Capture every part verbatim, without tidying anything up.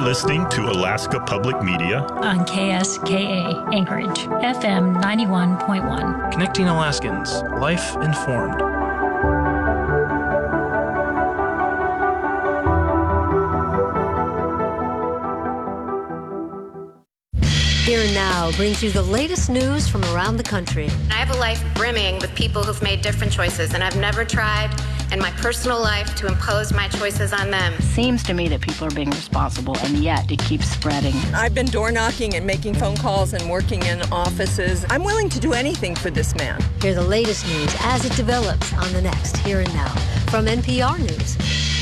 listening to Alaska Public Media on K S K A Anchorage, F M ninety-one point one. Connecting Alaskans, life informed. Here and Now brings you the latest news from around the country. I have a life brimming with people who've made different choices, and I've never tried in my personal life to impose my choices on them. Seems to me that people are being responsible, and yet it keeps spreading. I've been door knocking and making phone calls and working in offices. I'm willing to do anything for this man. Hear the latest news as it develops on the next Here and Now from N P R News.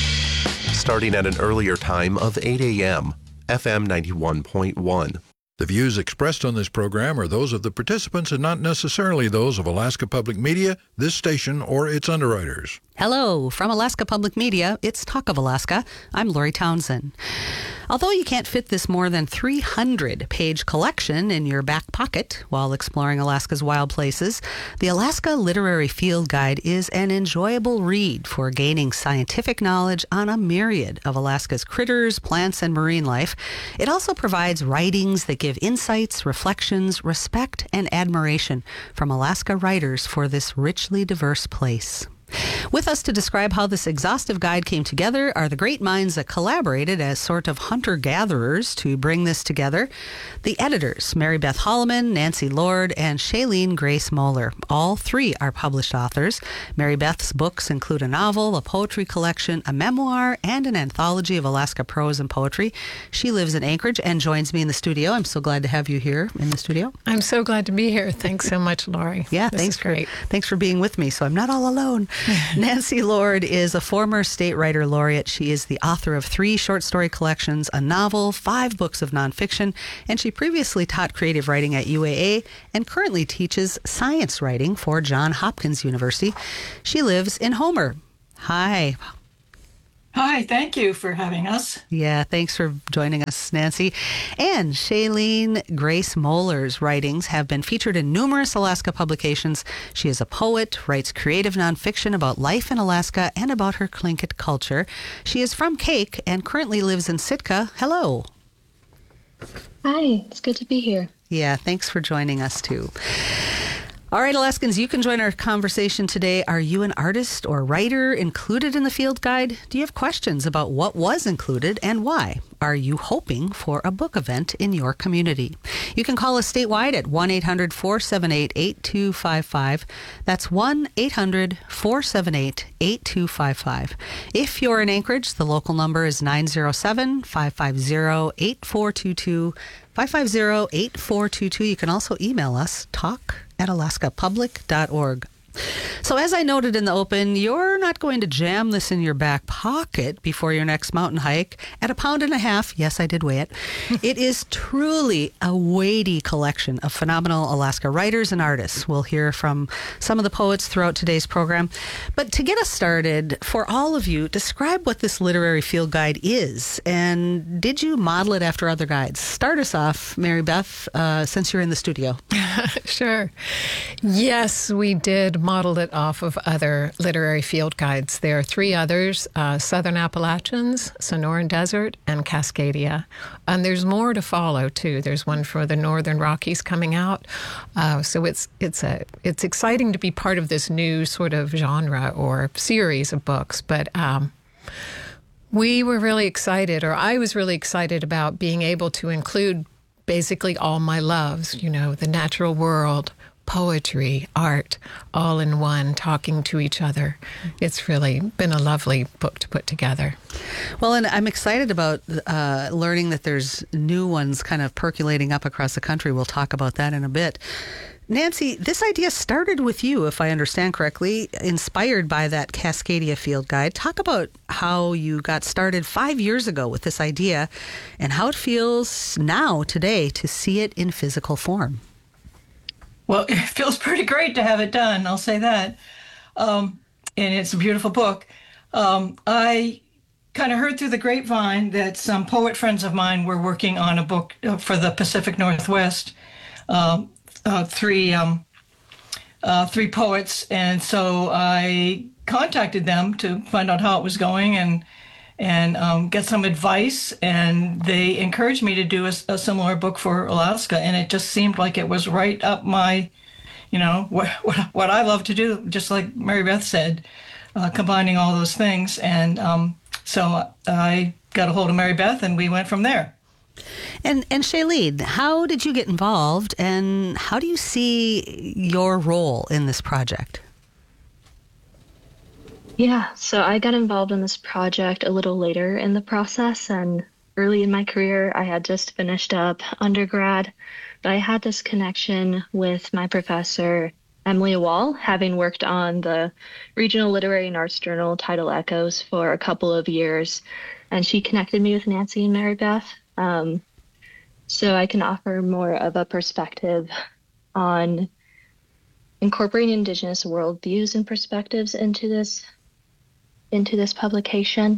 Starting at an earlier time of eight a.m., F M ninety-one point one. The views expressed on this program are those of the participants and not necessarily those of Alaska Public Media, this station, or its underwriters. Hello, from Alaska Public Media, it's Talk of Alaska. I'm Lori Townsend. Although you can't fit this more than three hundred page collection in your back pocket while exploring Alaska's wild places, the Alaska Literary Field Guide is an enjoyable read for gaining scientific knowledge on a myriad of Alaska's critters, plants, and marine life. It also provides writings that give insights, reflections, respect, and admiration from Alaska writers for this richly diverse place. With us to describe how this exhaustive guide came together are the great minds that collaborated as sort of hunter-gatherers to bring this together. The editors, Mary Beth Holloman, Nancy Lord, and Shailene Grace Moeller. All three are published authors. Mary Beth's books include a novel, a poetry collection, a memoir, and an anthology of Alaska prose and poetry. She lives in Anchorage and joins me in the studio. I'm so glad to have you here in the studio. I'm so glad to be here. Thanks so much, Lori. Yeah, this thanks is great. For, thanks for being with me, so I'm not all alone. Nancy Lord is a former state writer laureate. She is the author of three short story collections, a novel, five books of nonfiction, and she previously taught creative writing at U A A and currently teaches science writing for Johns Hopkins University. She lives in Homer. Hi. Hi, thank you for having us. Yeah, thanks for joining us, Nancy. And Shailene Grace Moeller's writings have been featured in numerous Alaska publications. She is a poet, writes creative nonfiction about life in Alaska and about her Tlingit culture. She is from Cake and currently lives in Sitka. Hello. Hi, it's good to be here. Yeah, thanks for joining us, too. All right, Alaskans, you can join our conversation today. Are you an artist or writer included in the field guide? Do you have questions about what was included and why? Are you hoping for a book event in your community? You can call us statewide at one eight hundred four seven eight eight two five five. That's one eight hundred four seven eight eight two five five. If you're in Anchorage, the local number is nine zero seven, five five zero, eight four two two. five five zero, eight four two two. You can also email us, talk at alaska public dot org. So as I noted in the open, you're not going to jam this in your back pocket before your next mountain hike. At a pound and a half, yes, I did weigh it, it is truly a weighty collection of phenomenal Alaska writers and artists. We'll hear from some of the poets throughout today's program. But to get us started, for all of you, describe what this literary field guide is. And did you model it after other guides? Start us off, Mary Beth, uh, since you're in the studio. Sure. Yes, we did model it off of other literary field guides. There are three others, uh, Southern Appalachians, Sonoran Desert, and Cascadia. And there's more to follow, too. There's one for the Northern Rockies coming out. Uh, so it's it's a it's exciting to be part of this new sort of genre or series of books. But um, we were really excited, or I was really excited about being able to include basically all my loves, you know, the natural world, poetry, art, all in one, talking to each other. It's really been a lovely book to put together. Well, and I'm excited about uh, learning that there's new ones kind of percolating up across the country. We'll talk about that in a bit. Nancy, this idea started with you, if I understand correctly, inspired by that Cascadia field guide. Talk about how you got started five years ago with this idea and how it feels now, today, to see it in physical form. Well, it feels pretty great to have it done, I'll say that. Um, and it's a beautiful book. Um, I kind of heard through the grapevine that some poet friends of mine were working on a book for the Pacific Northwest. Um, Uh, three um, uh, three poets, and so I contacted them to find out how it was going, and and um, get some advice. And they encouraged me to do a, a similar book for Alaska, and it just seemed like it was right up my, you know, what what, what I love to do. Just like Mary Beth said, uh, combining all those things. And um, so I got a hold of Mary Beth, and we went from there. And and Shailene, how did you get involved, and how do you see your role in this project? Yeah, so I got involved in this project a little later in the process, and early in my career, I had just finished up undergrad, but I had this connection with my professor, Emily Wall, having worked on the Regional Literary and Arts Journal Tidal Echoes for a couple of years, and she connected me with Nancy and Mary Beth. Um, so I can offer more of a perspective on incorporating Indigenous worldviews and perspectives into this into this publication.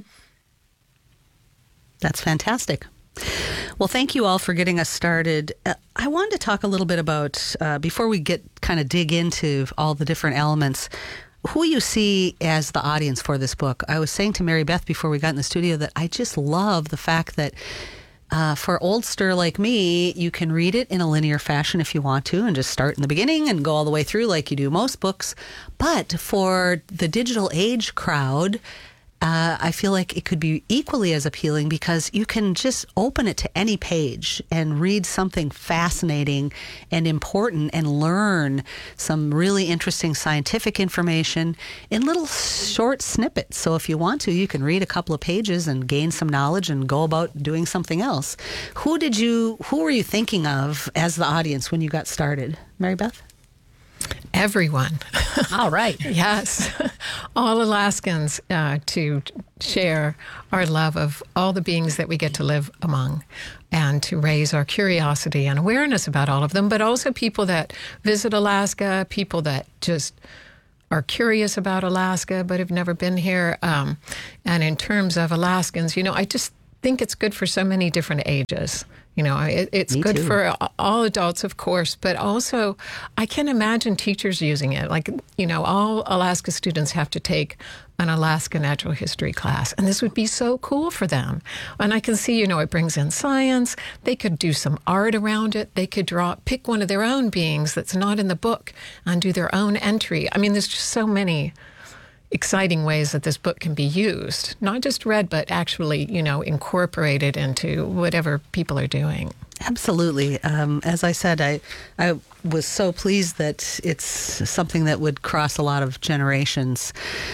That's fantastic. Well, thank you all for getting us started. Uh, I wanted to talk a little bit about, uh, before we get kind of dig into all the different elements, who you see as the audience for this book. I was saying to Mary Beth before we got in the studio that I just love the fact that Uh, for oldster like me, you can read it in a linear fashion if you want to and just start in the beginning and go all the way through like you do most books. But for the digital age crowd, uh, I feel like it could be equally as appealing because you can just open it to any page and read something fascinating and important and learn some really interesting scientific information in little short snippets. So if you want to, you can read a couple of pages and gain some knowledge and go about doing something else. Who did you, who were you thinking of as the audience when you got started? Mary Beth? Everyone. All right. Yes. All Alaskans uh, to share our love of all the beings that we get to live among and to raise our curiosity and awareness about all of them, but also people that visit Alaska, people that just are curious about Alaska but have never been here. Um, and in terms of Alaskans, you know, I just think it's good for so many different ages. You know, it, it's Me good too. for all adults, of course, but also I can imagine teachers using it. Like, you know, all Alaska students have to take an Alaska natural history class, and this would be so cool for them. And I can see, you know, it brings in science. They could do some art around it. They could draw, pick one of their own beings that's not in the book and do their own entry. I mean, there's just so many exciting ways that this book can be used, not just read, but actually, you know, incorporated into whatever people are doing. Absolutely. Um, as I said, I I was so pleased that it's something that would cross a lot of generations.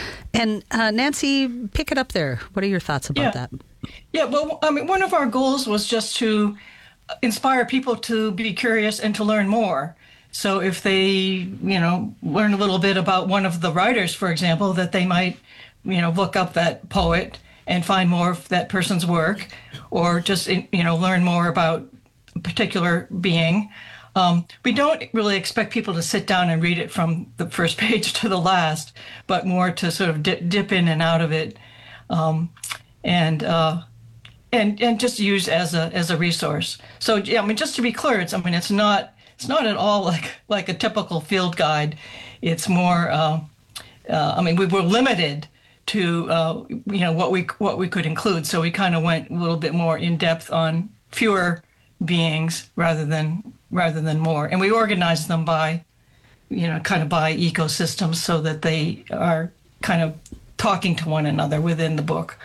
And uh, Nancy, pick it up there. What are your thoughts about Yeah. that? Yeah, well, I mean, one of our goals was just to inspire people to be curious and to learn more. So if they, you know, learn a little bit about one of the writers, for example, that they might, you know, look up that poet and find more of that person's work, or just, you know, learn more about a particular being. Um, we don't really expect people to sit down and read it from the first page to the last, but more to sort of dip, dip in and out of it, um, and uh, and and just use as a as a resource. So yeah, I mean, just to be clear, it's I mean, it's not. It's not at all like like a typical field guide. It's more. Uh, uh, I mean, we were limited to uh, you know what we what we could include, so we kind of went a little bit more in depth on fewer beings rather than rather than more, and we organized them by, you know, kind of by ecosystems so that they are kind of talking to one another within the book.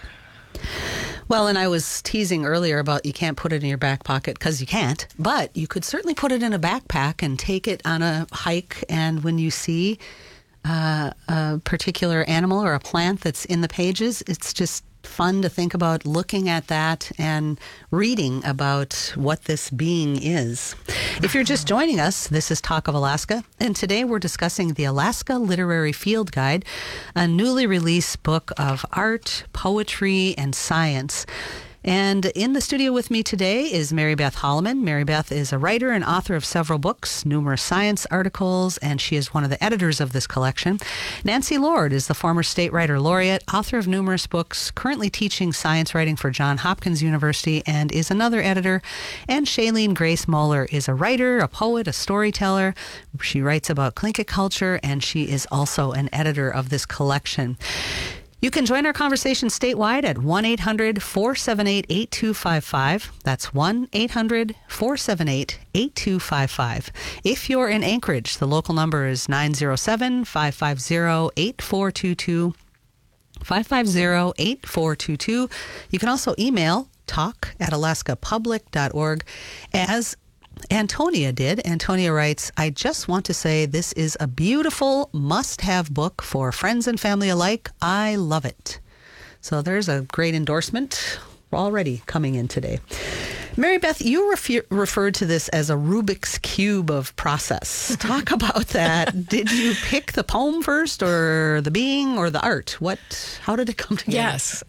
Well, and I was teasing earlier about you can't put it in your back pocket because you can't, but you could certainly put it in a backpack and take it on a hike. And when you see uh, a particular animal or a plant that's in the pages, it's just fun to think about looking at that and reading about what this being is. If you're just joining us, this is Talk of Alaska, and today we're discussing the Alaska Literary Field Guide, a newly released book of art, poetry, and science. And in the studio with me today is Mary Beth Holloman. Mary Beth is a writer and author of several books, numerous science articles, and she is one of the editors of this collection. Nancy Lord is the former state writer laureate, author of numerous books, currently teaching science writing for Johns Hopkins University, and is another editor. And Shailene Grace Moeller is a writer, a poet, a storyteller. She writes about Tlingit culture, and she is also an editor of this collection. You can join our conversation statewide at one eight hundred four seven eight eight two five five. That's one eight hundred four seven eight eight two five five. If you're in Anchorage, the local number is nine zero seven, five five zero, eight four two two. five five zero, eight four two two. You can also email talk at alaska public dot org, as Antonia did. Antonia writes, I just want to say this is a beautiful must-have book for friends and family alike. I love it. So there's a great endorsement already coming in today. Mary Beth, you refer- referred to this as a Rubik's Cube of process. Talk about that. Did you pick the poem first, or the being, or the art? What? How did it come together? Yes.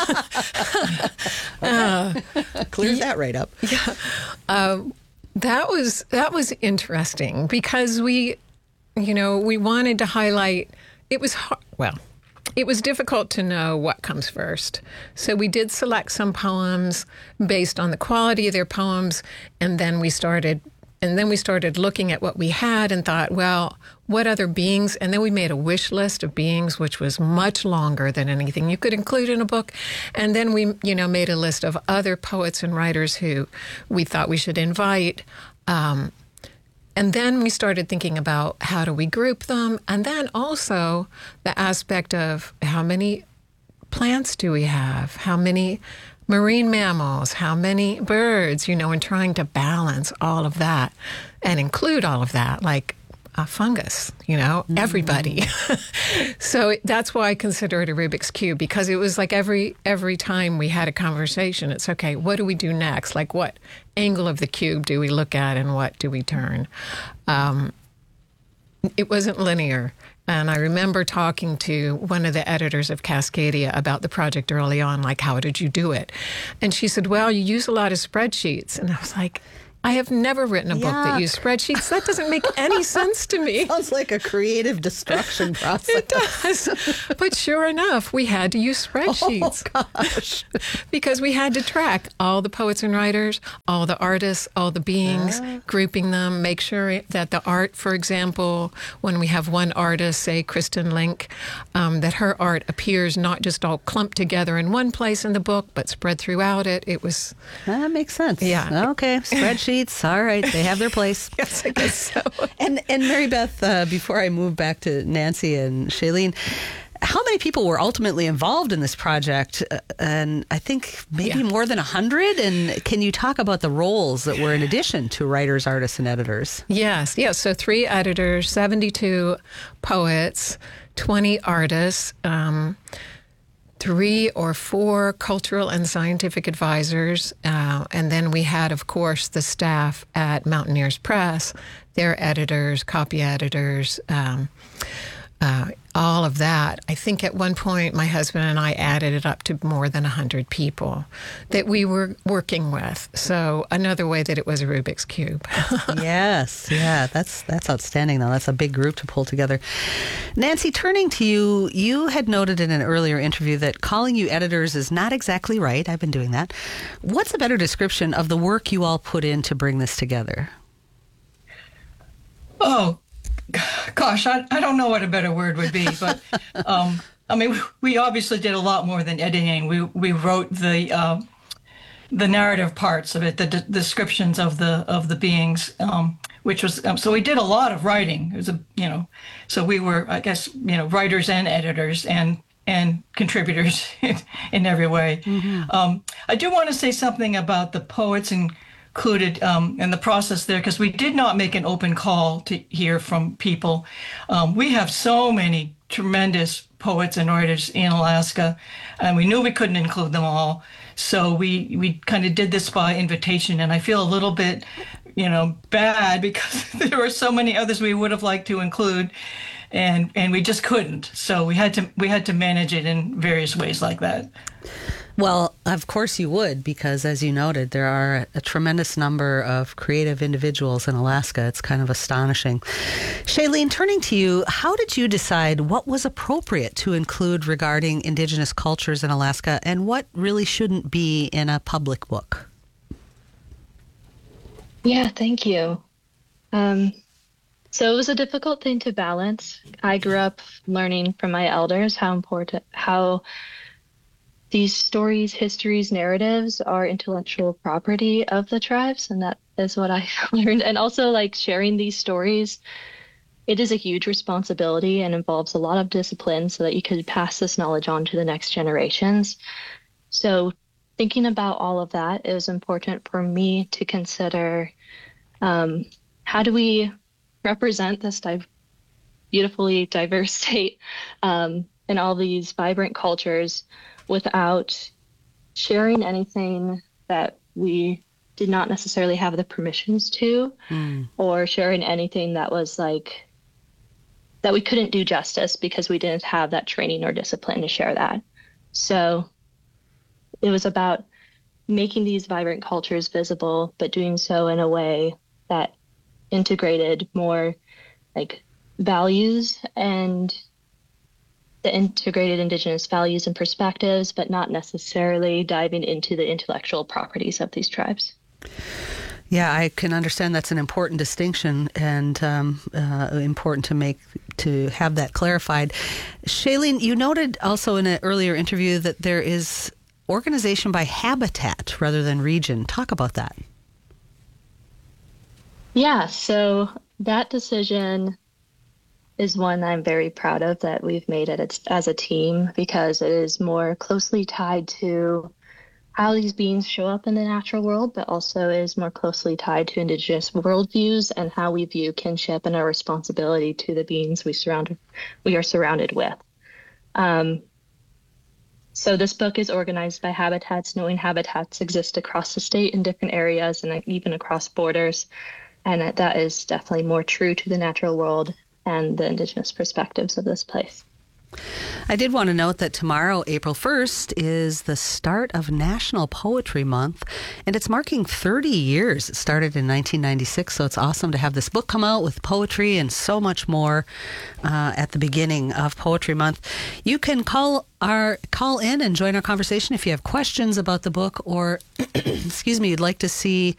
uh, Clears that right up. Yeah. Um, that was that was interesting because we, you know, we wanted to highlight. It was hard, well. It was difficult to know what comes first. So we did select some poems based on the quality of their poems, and then we started and then we started looking at what we had and thought, well, what other beings? And then we made a wish list of beings, which was much longer than anything you could include in a book. And then we, you know, made a list of other poets and writers who we thought we should invite. Um, And then we started thinking about how do we group them? And then also the aspect of how many plants do we have? How many marine mammals? How many birds? You know, and trying to balance all of that and include all of that, like a fungus, you know, mm-hmm. everybody. So that's why I consider it a Rubik's Cube, because it was like every every time we had a conversation, it's okay, what do we do next? Like, what angle of the cube do we look at and what do we turn? Um, it wasn't linear. And I remember talking to one of the editors of Cascadia about the project early on, like, how did you do it? And she said, well, you use a lot of spreadsheets. And I was like, I have never written a book Yuck. that used spreadsheets. That doesn't make any sense to me. Sounds like a creative destruction process. It does. But sure enough, we had to use spreadsheets. Oh, gosh. Because we had to track all the poets and writers, all the artists, all the beings, uh. grouping them, make sure that the art, for example, when we have one artist, say Kristen Link, um, that her art appears not just all clumped together in one place in the book, but spread throughout it. It was... That makes sense. Yeah. Okay, spreadsheets. All right, they have their place. Yes, I guess so. And and Mary Beth, uh, before I move back to Nancy and Shailene, how many people were ultimately involved in this project? Uh, and I think maybe Yeah. more than a hundred. And can you talk about the roles that were in addition to writers, artists, and editors? Yes, yes. So three editors, seventy-two poets, twenty artists. Um, three or four cultural and scientific advisors. Uh, and then we had, of course, the staff at Mountaineers Press, their editors, copy editors, um, uh, all of that. I think at one point my husband and I added it up to more than one hundred people that we were working with. So another way that it was a Rubik's Cube. Yes, yeah, that's that's outstanding, though. That's a big group to pull together. Nancy, turning to you, you had noted in an earlier interview that calling you editors is not exactly right. I've been doing that. What's a better description of the work you all put in to bring this together? Oh, gosh, I, I don't know what a better word would be, but um, I mean, we obviously did a lot more than editing. We we wrote the uh, the narrative parts of it, the de- descriptions of the of the beings, um, which was um, so we did a lot of writing. It was a you know, so we were I guess you know writers and editors and and contributors in, in every way. Mm-hmm. Um, I do want to say something about the poets and. Included um, in the process there, because we did not make an open call to hear from people. Um, we have so many tremendous poets and writers in Alaska, and we knew we couldn't include them all. So we we kind of did this by invitation, and I feel a little bit, you know, bad because there were so many others we would have liked to include, and and we just couldn't. So we had to we had to manage it in various ways like that. Well, of course you would, because as you noted, there are a tremendous number of creative individuals in Alaska. It's kind of astonishing. Shailene, turning to you, how did you decide what was appropriate to include regarding Indigenous cultures in Alaska and what really shouldn't be in a public book? Yeah, thank you. Um, So it was a difficult thing to balance. I grew up learning from my elders how important, how these stories, histories, narratives are intellectual property of the tribes. And that is what I learned. And also, like, sharing these stories, it is a huge responsibility and involves a lot of discipline so that you could pass this knowledge on to the next generations. So thinking about all of that, it was important for me to consider um, how do we represent this di- beautifully diverse state um, and all these vibrant cultures without sharing anything that we did not necessarily have the permissions to, mm. or sharing anything that was like, that we couldn't do justice because we didn't have that training or discipline to share that. So it was about making these vibrant cultures visible, but doing so in a way that integrated more like values and the integrated Indigenous values and perspectives, but not necessarily diving into the intellectual properties of these tribes. Yeah, I can understand that's an important distinction and um, uh, important to make to have that clarified. Shailene, you noted also in an earlier interview that there is organization by habitat rather than region. Talk about that. Yeah, so that decision is one I'm very proud of that we've made it as a team, because it is more closely tied to how these beings show up in the natural world, but also is more closely tied to Indigenous worldviews and how we view kinship and our responsibility to the beings we surround we are surrounded with. Um, so this book is organized by habitats, knowing habitats exist across the state in different areas and even across borders. And that is definitely more true to the natural world and the Indigenous perspectives of this place. I did want to note that tomorrow, April first, is the start of National Poetry Month, and it's marking thirty years. It started in nineteen ninety-six, so it's awesome to have this book come out with poetry and so much more uh, at the beginning of Poetry Month. You can call our call in and join our conversation if you have questions about the book, or excuse me, you'd like to see